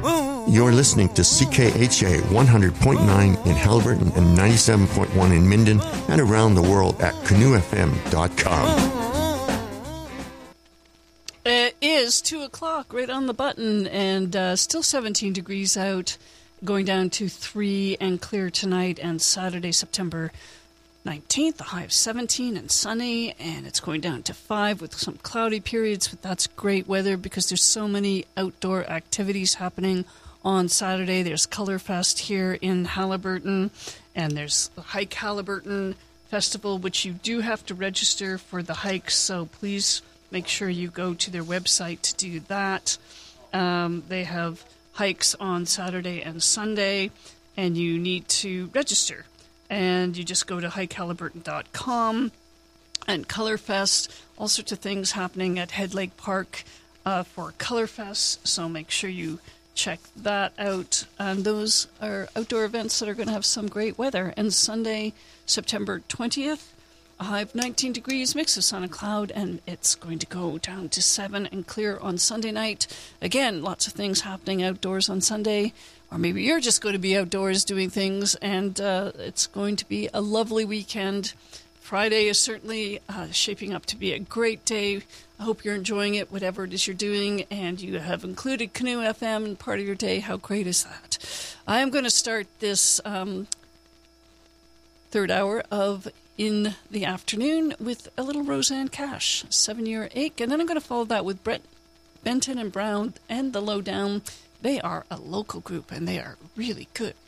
You're listening to CKHA 100.9 in Haliburton and 97.1 in Minden and around the world at canoefm.com. It is 2 o'clock, right on the button, and still 17 degrees out, going down to 3 and clear tonight and Saturday, September 19th, a high of 17 and sunny, and it's going down to 5 with some cloudy periods, but that's great weather because there's so many outdoor activities happening on Saturday. There's Colorfest here in Haliburton, and there's the Hike Haliburton Festival, which you do have to register for the hikes, so please make sure you go to their website to do that. They have hikes on Saturday and Sunday, and you need to register. And you just go to hikehaliburton.com. And Colorfest, all sorts of things happening at Head Lake Park for Colorfest, so make sure you check that out. And those are outdoor events that are going to have some great weather. And Sunday, September 20th, a high of 19 degrees, mix of sun and cloud, and it's going to go down to 7 and clear on Sunday night. Again, lots of things happening outdoors on Sunday. Or maybe you're just going to be outdoors doing things, and it's going to be a lovely weekend. Friday is certainly shaping up to be a great day. I hope you're enjoying it, whatever it is you're doing, and you have included Canoe FM in part of your day. How great is that? I am going to start this third hour of In the Afternoon with a little Roseanne Cash, 7-Year Ache, and then I'm going to follow that with Brett Benton and Brown and The Lowdown. They are a local group, and they are really good.